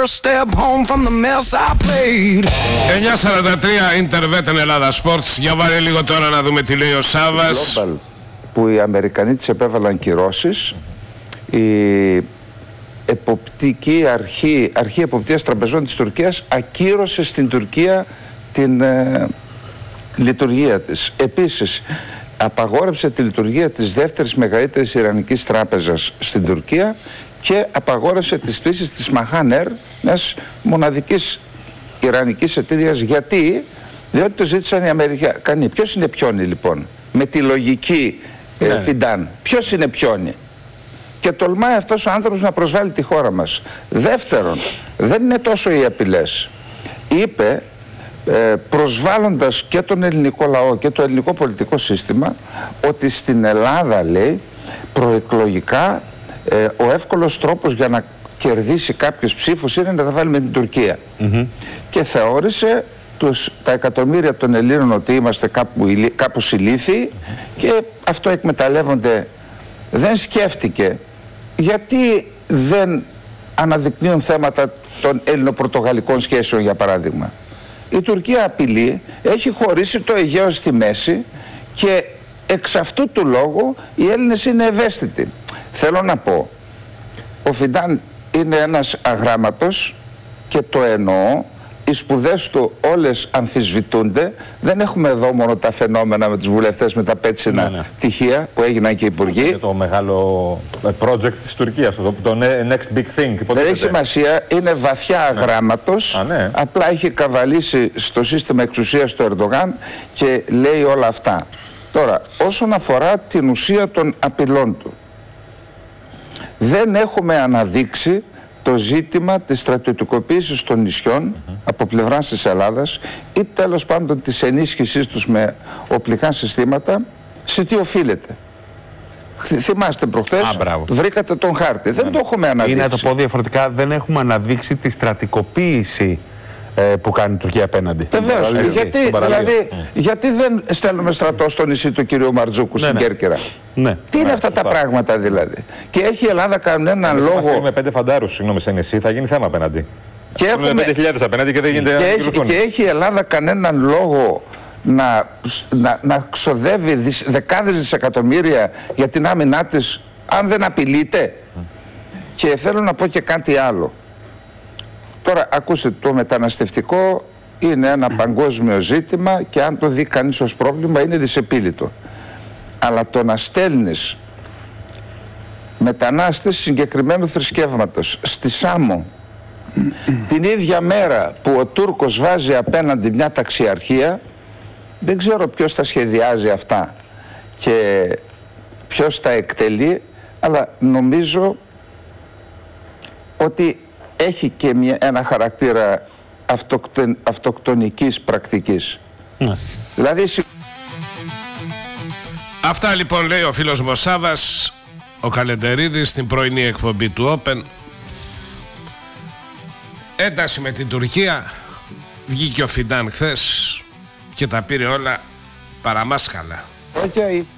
first step home from the mess I played. 9:43 Ιντερβέτεν Ελλάδα Sports. Για βάλε λίγο τώρα να δούμε τι λέει ο Σάββας. Global, που οι Αμερικανοί της επέβαλαν κυρώσεις, η εποπτική αρχή εποπτείας τραπεζών της Τουρκίας ακύρωσε στην Τουρκία την λειτουργία της. Επίσης απαγόρεψε τη λειτουργία της δεύτερης μεγαλύτερης ιρανικής τράπεζας στην Τουρκία και απαγόρευσε τις πτήσεις της Mahan Air, μιας μοναδικής ιρανικής εταιρείας. Γιατί? Διότι το ζήτησαν οι Αμερικανοί. Ποιος είναι πιόνι λοιπόν? Με τη λογική Φιντάν. Ποιος είναι πιόνι? Και τολμάει αυτός ο άνθρωπος να προσβάλλει τη χώρα μας. Δεύτερον, δεν είναι τόσο οι απειλές. Είπε, προσβάλλοντας και τον ελληνικό λαό και το ελληνικό πολιτικό σύστημα, ότι στην Ελλάδα, λέει, προεκλογικά ο εύκολος τρόπος για να κερδίσει κάποιους ψήφους είναι να τα βάλει με την Τουρκία. Και θεώρησε τα εκατομμύρια των Ελλήνων ότι είμαστε κάπως ηλίθιοι και αυτό εκμεταλλεύονται. Δεν σκέφτηκε γιατί δεν αναδεικνύουν θέματα των ελληνο-πορτογαλικών σχέσεων, για παράδειγμα. Η Τουρκία απειλεί, έχει χωρίσει το Αιγαίο στη μέση και εξ αυτού του λόγου οι Έλληνες είναι ευαίσθητοι. Θέλω να πω, ο Φιντάν είναι ένας αγράμματος και το εννοώ. Οι σπουδές του όλες αμφισβητούνται. Δεν έχουμε εδώ μόνο τα φαινόμενα με τους βουλευτές με τα πέτσινα πτυχία που έγιναν και υπουργοί. Είναι το μεγάλο project της Τουρκίας, το next big thing. Δεν έχει σημασία, είναι βαθιά αγράμματος. Απλά έχει καβαλήσει στο σύστημα εξουσίας του Ερντογάν και λέει όλα αυτά. Τώρα, όσον αφορά την ουσία των απειλών του, δεν έχουμε αναδείξει το ζήτημα της στρατιωτικοποίησης των νησιών από πλευράς της Ελλάδας ή τέλος πάντων της ενίσχυσής τους με οπλικά συστήματα, σε τι οφείλεται. Θυμάστε προχτές, βρήκατε τον χάρτη. Δεν το έχουμε αναδείξει. Ή να το πω διαφορετικά, δεν έχουμε αναδείξει τη στρατικοποίηση που κάνει η Τουρκία απέναντι. Βεβαίως. Γιατί δεν στέλνουμε στρατό στο νησί του κυρίου Μαρτζούκου στην Κέρκυρα? Τι είναι αυτά τα πράγματα δηλαδή? Και έχει η Ελλάδα κανέναν λόγο. Με 5 φαντάρους, συγγνώμη, σε νησί, θα γίνει θέμα απέναντι. Και έχουμε 5.000 απέναντι και δεν γίνεται. Και έχει η Ελλάδα κανέναν λόγο να ξοδεύει δεκάδες δισεκατομμύρια για την άμυνά της, αν δεν απειλείται? Και θέλω να πω και κάτι άλλο. Τώρα, ακούστε, το μεταναστευτικό είναι ένα παγκόσμιο ζήτημα και αν το δει κανείς ως πρόβλημα είναι δυσεπίλητο. Αλλά το να στέλνεις μετανάστες συγκεκριμένου θρησκεύματος στη Σάμο την ίδια μέρα που ο Τούρκος βάζει απέναντι μια ταξιαρχία, δεν ξέρω ποιος τα σχεδιάζει αυτά και ποιος τα εκτελεί, αλλά νομίζω ότι έχει και ένα χαρακτήρα αυτοκτονικής πρακτικής. Δηλαδή... Αυτά λοιπόν λέει ο φίλος μου Σάββας, ο Καλεντερίδης, στην πρωινή εκπομπή του Open. Ένταση με την Τουρκία. Βγήκε ο Φιντάν χθες και τα πήρε όλα παραμάσχαλα.